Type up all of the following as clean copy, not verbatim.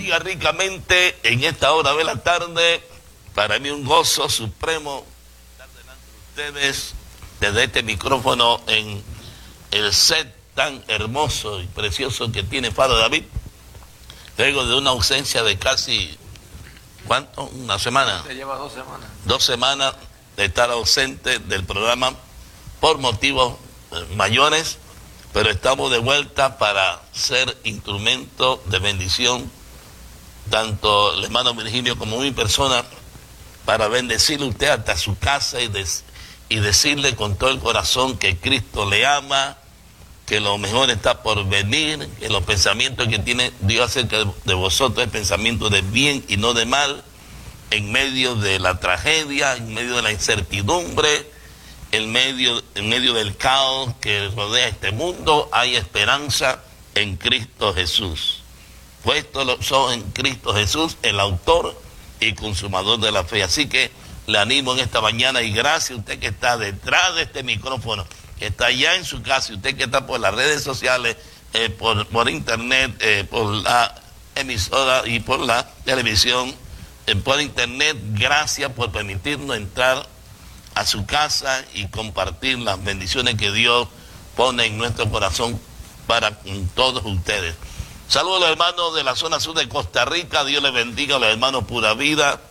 bendiga ricamente en esta hora de la tarde. Para mí un gozo supremo estar delante de ustedes desde este micrófono en el set tan hermoso y precioso que tiene Faro David. Luego de una ausencia de casi, ¿cuánto? ¿Una semana? Se lleva 2 semanas. 2 semanas de estar ausente del programa por motivos mayores, pero estamos de vuelta para ser instrumento de bendición, tanto el hermano Virgilio como mi persona, para bendecirle usted hasta su casa y decirle con todo el corazón que Cristo le ama, que lo mejor está por venir, que los pensamientos que tiene Dios acerca de vosotros es pensamiento de bien y no de mal, en medio de la tragedia, en medio de la incertidumbre, en medio del caos que rodea este mundo, hay esperanza en Cristo Jesús. Puestos los ojos en Cristo Jesús, el autor y consumador de la fe. Así que le animo en esta mañana y gracias a usted que está detrás de este micrófono, que está allá en su casa, y usted que está por las redes sociales, por internet, por la emisora y por la televisión, por internet. Gracias por permitirnos entrar a su casa y compartir las bendiciones que Dios pone en nuestro corazón para todos ustedes. Saludos a los hermanos de la zona sur de Costa Rica. Dios les bendiga a los hermanos Pura Vida.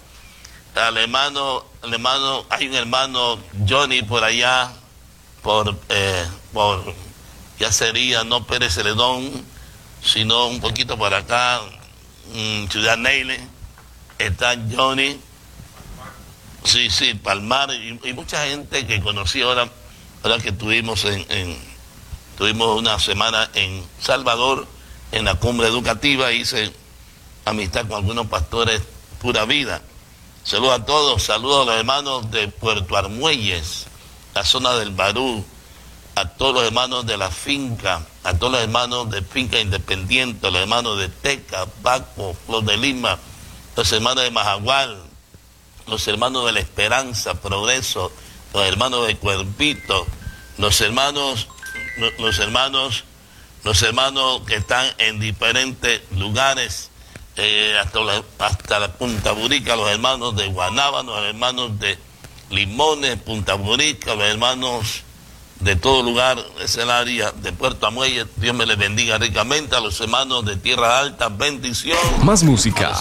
Hay un hermano Johnny por allá, ya sería no Pérez Celedón, sino un poquito por acá, Ciudad Neile. Está Johnny, sí, Palmar, y mucha gente que conocí ahora que tuvimos una semana en Salvador, en la cumbre educativa. Hice amistad con algunos pastores Pura Vida. Saludos a todos, saludos a los hermanos de Puerto Armuelles, la zona del Barú, a todos los hermanos de la finca, a todos los hermanos de Finca Independiente, los hermanos de Teca, Baco, Flor de Lima, los hermanos de Majagual, los hermanos de La Esperanza, Progreso, los hermanos de Cuerpito, los hermanos que están en diferentes lugares, hasta la Punta Burica, los hermanos de Guanábano, los hermanos de Limones, Punta Burica, los hermanos de todo lugar, es el área de Puerto Armuelles. Dios me les bendiga ricamente. A los hermanos de Tierra Alta, bendición. Más música,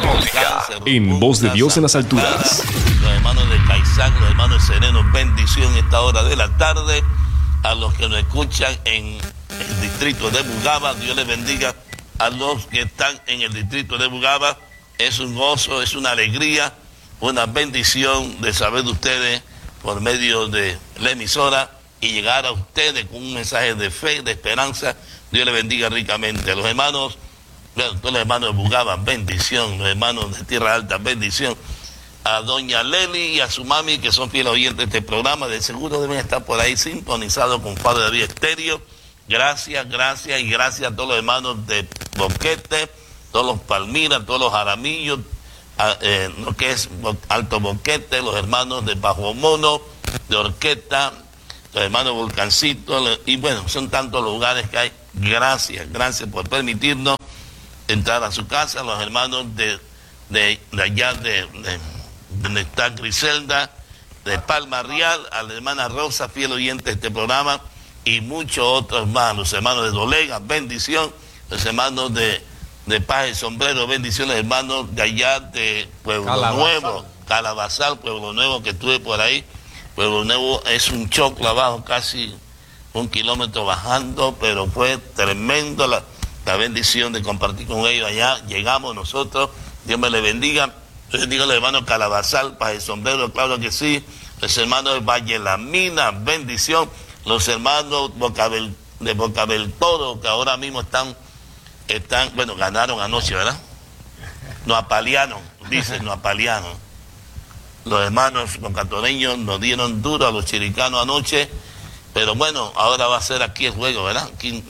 en Voz de Dios en las alturas. Los hermanos de Caizán, los hermanos de Sereno, bendición en esta hora de la tarde. A los que nos escuchan en el distrito de Bugaba, Dios les bendiga. A los que están en el distrito de Bugaba, es un gozo, es una alegría, una bendición de saber de ustedes por medio de la emisora y llegar a ustedes con un mensaje de fe, de esperanza. Dios les bendiga ricamente. A los hermanos, todos los hermanos de Bugaba, bendición. Los hermanos de Tierra Alta, bendición. A doña Leli y a su mami, que son fieles oyentes de este programa, de seguro deben estar por ahí sintonizados con Faro David Estéreo. Gracias, y gracias a todos los hermanos de Boquete, todos los Palmira, todos los Jaramillos, lo que es Alto Boquete, los hermanos de Bajo Mono, de Orqueta, los hermanos Volcancito, y bueno, son tantos lugares que hay. Gracias por permitirnos entrar a su casa. Los hermanos de allá, de donde está Griselda, de Palma Real, a la hermana Rosa, fiel oyente de este programa, y muchos otros más, los hermanos de Dolega, bendición, los hermanos de Paz y Sombrero, bendición, los hermanos de allá de Pueblo Nuevo, Calabazal, Pueblo Nuevo, que estuve por ahí. Pueblo Nuevo es un choclo abajo, casi 1 kilómetro bajando, pero fue tremendo la bendición de compartir con ellos allá. Llegamos nosotros, Dios me les bendiga. Yo les digo a los hermanos Calabazal, Paz y Sombrero, claro que sí. Los hermanos de Valle La Mina, bendición. Los hermanos de Boca del Toro, que ahora mismo están, bueno, ganaron anoche, ¿verdad? Nos apalearon, dicen, nos apalearon. Los hermanos bocatoreños nos dieron duro a los chiricanos anoche, pero bueno, ahora va a ser aquí el juego, ¿verdad?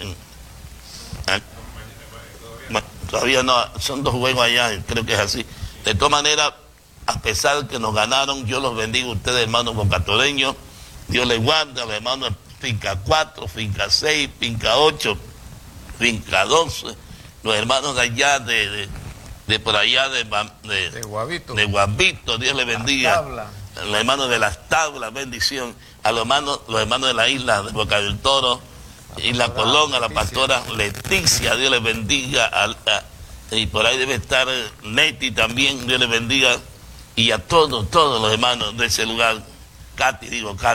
Bueno, todavía no, son 2 juegos allá, creo que es así. De todas maneras, a pesar de que nos ganaron, yo los bendigo a ustedes, hermanos bocatoreños. Dios les guarde a los hermanos de Finca 4, Finca 6, Finca 8, Finca 12, los hermanos de allá de de por allá de Guavito, Dios le bendiga. Los hermanos de Las Tablas, bendición. A los hermanos de la isla de Boca del Toro, Isla Colón, a la pastora Leticia, Dios les bendiga. Y por ahí debe estar Neti también, Dios les bendiga. Y a todos los hermanos de ese lugar. Katy,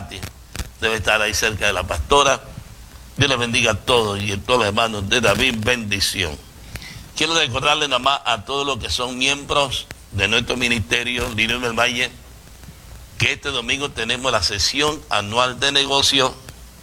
debe estar ahí cerca de la pastora. Dios les bendiga a todos y a todos los hermanos de David, bendición. Quiero recordarles nada más a todos los que son miembros de nuestro ministerio, Lirio del Valle, que este domingo tenemos la sesión anual de negocios,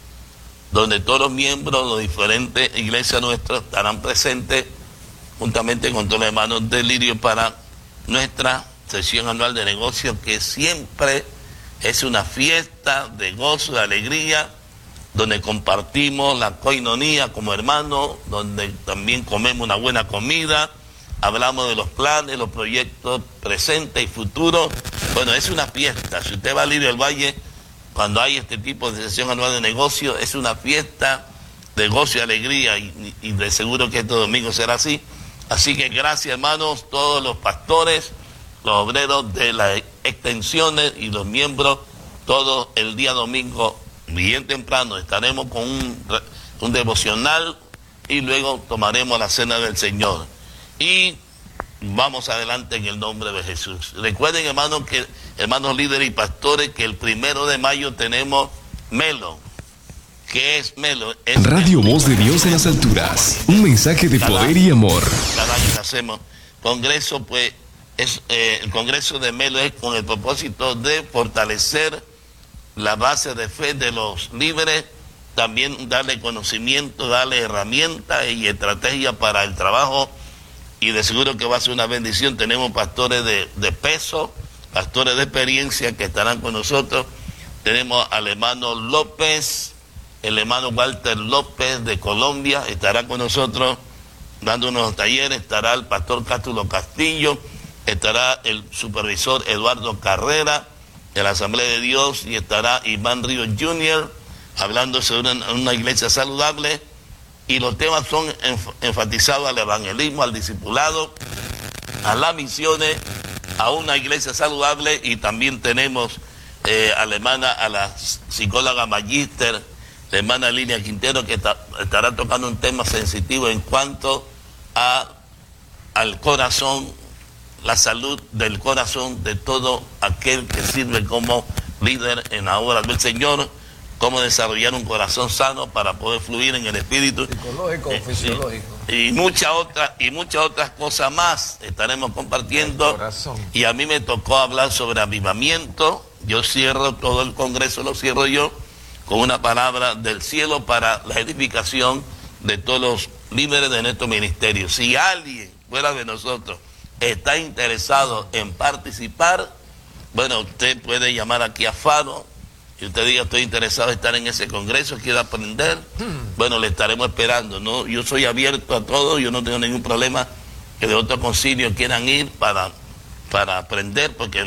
donde todos los miembros de las diferentes iglesias nuestras estarán presentes, juntamente con todos los hermanos de Lirio, para nuestra sesión anual de negocios, que siempre es una fiesta de gozo, de alegría, donde compartimos la coinonía como hermanos, donde también comemos una buena comida, hablamos de los planes, los proyectos presentes y futuros. Bueno, es una fiesta. Si usted va a Lirio del Valle, cuando hay este tipo de sesión anual de negocios, es una fiesta de gozo y alegría, y de seguro que este domingo será así. Así que gracias, hermanos, todos los pastores, los obreros de las extensiones y los miembros, todos el día domingo, bien temprano, estaremos con un devocional y luego tomaremos la cena del Señor. Y vamos adelante en el nombre de Jesús. Recuerden, hermanos líderes y pastores, que el 1 de mayo tenemos Melo. ¿Qué es Melo? Es Radio Voz de Dios en las alturas. Un mensaje de poder y amor. Cada año hacemos congreso, pues el congreso de Melo es con el propósito de fortalecer la base de fe de los líderes, también darle conocimiento, darle herramientas y estrategias para el trabajo, y de seguro que va a ser una bendición. Tenemos pastores de peso, pastores de experiencia que estarán con nosotros. Tenemos al hermano López, el hermano Walter López de Colombia estará con nosotros dando unos talleres. Estará el pastor Cástulo Castillo, estará el supervisor Eduardo Carrera de la Asamblea de Dios, y estará Iván Ríos Jr. hablando sobre una iglesia saludable, y los temas son enfatizados al evangelismo, al discipulado, a las misiones, a una iglesia saludable. Y también tenemos a la psicóloga magíster, la hermana Lilia Quintero, que estará tocando un tema sensitivo en cuanto al corazón, la salud del corazón de todo aquel que sirve como líder en la obra del Señor, cómo desarrollar un corazón sano para poder fluir en el espíritu. Psicológico, fisiológico. Y muchas otras cosas más estaremos compartiendo. Y a mí me tocó hablar sobre avivamiento. Yo cierro todo el congreso, lo cierro yo con una palabra del cielo para la edificación de todos los líderes de nuestro ministerio. Si alguien fuera de nosotros está interesado en participar, bueno, usted puede llamar aquí a Faro y usted diga: estoy interesado en estar en ese congreso, quiero aprender. Bueno, le estaremos esperando, ¿no? Yo soy abierto a todo, yo no tengo ningún problema que de otro concilio quieran ir para aprender, porque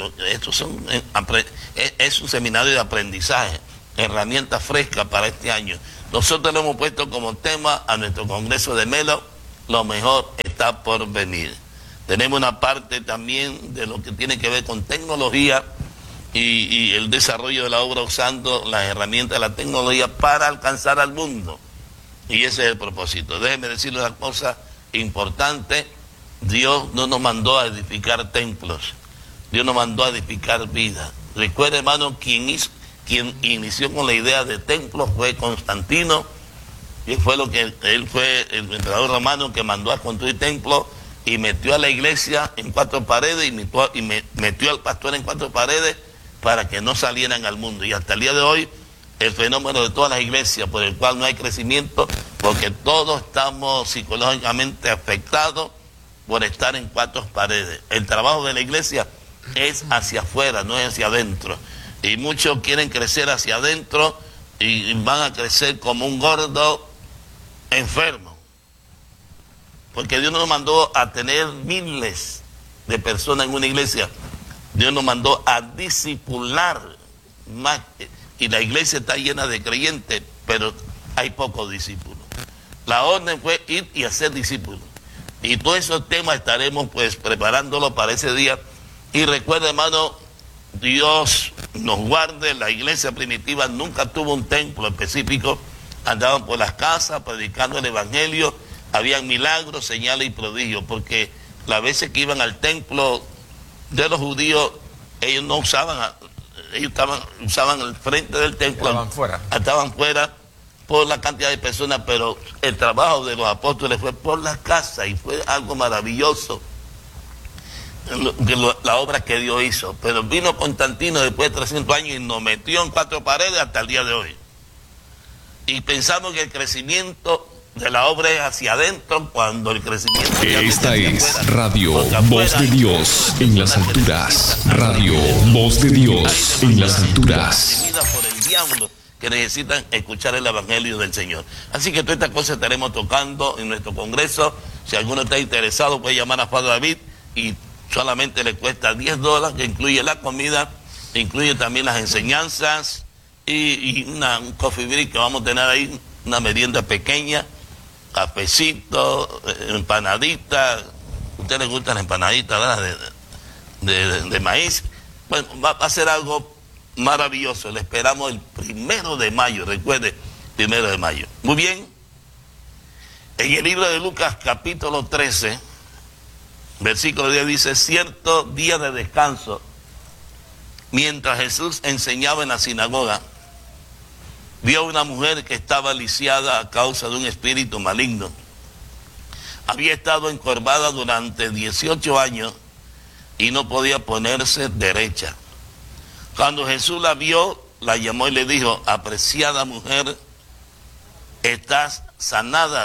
es un seminario de aprendizaje, herramientas frescas para este año. Nosotros lo hemos puesto como tema a nuestro congreso de Melo: lo mejor está por venir. Tenemos una parte también de lo que tiene que ver con tecnología y el desarrollo de la obra usando las herramientas de la tecnología para alcanzar al mundo. Y ese es el propósito. Déjenme decirles una cosa importante: Dios no nos mandó a edificar templos, Dios nos mandó a edificar vida. Recuerda, hermano, quien inició con la idea de templos fue Constantino, y él fue el emperador romano que mandó a construir templos y metió a la iglesia en 4 paredes y metió al pastor en 4 paredes para que no salieran al mundo. Y hasta el día de hoy, el fenómeno de todas las iglesias por el cual no hay crecimiento, porque todos estamos psicológicamente afectados por estar en 4 paredes. El trabajo de la iglesia es hacia afuera, no es hacia adentro. Y muchos quieren crecer hacia adentro y van a crecer como un gordo enfermo. Porque Dios no nos mandó a tener miles de personas en una iglesia. Dios nos mandó a discipular más. Y la iglesia está llena de creyentes, pero hay pocos discípulos. La orden fue ir y hacer discípulos. Y todos esos temas estaremos pues preparándolo para ese día. Y recuerda, hermano, Dios nos guarde, la iglesia primitiva nunca tuvo un templo específico, andaban por las casas predicando el evangelio, habían milagros, señales y prodigios, porque las veces que iban al templo de los judíos, ellos no usaban, usaban el frente del templo, estaban fuera por la cantidad de personas, pero el trabajo de los apóstoles fue por la casa y fue algo maravilloso. La obra que Dios hizo, pero vino Constantino después de 300 años y nos metió en 4 paredes hasta el día de hoy. Y pensamos que el crecimiento de la obra es hacia adentro, cuando el crecimiento... Esta es Radio Voz de Dios en las alturas. Radio Voz de Dios en las alturas. Por el diablo, que necesitan escuchar el evangelio del Señor. Así que todas estas cosas estaremos tocando en nuestro congreso. Si alguno está interesado, puede llamar a Padre David y solamente le cuesta $10, que incluye la comida, incluye también las enseñanzas y un coffee break que vamos a tener ahí, una merienda pequeña, cafecito, empanaditas. ¿A ustedes les gustan las empanaditas, verdad? De maíz. Bueno, va a ser algo maravilloso. Le esperamos el 1 de mayo, recuerde, 1 de mayo. Muy bien. En el libro de Lucas, capítulo 13, versículo 10 dice: cierto día de descanso, mientras Jesús enseñaba en la sinagoga, vio a una mujer que estaba lisiada a causa de un espíritu maligno. Había estado encorvada durante 18 años y no podía ponerse derecha. Cuando Jesús la vio, la llamó y le dijo: apreciada mujer, estás sanada